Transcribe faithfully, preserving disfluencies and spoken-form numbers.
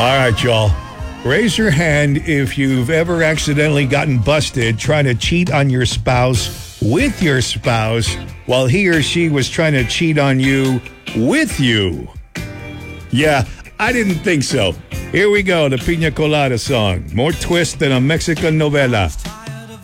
All right, y'all. Raise your hand if you've ever accidentally gotten busted trying to cheat on your spouse with your spouse while he or she was trying to cheat on you with you. Yeah, I didn't think so. Here we go, the Pina Colada song. More twist than a Mexican novela.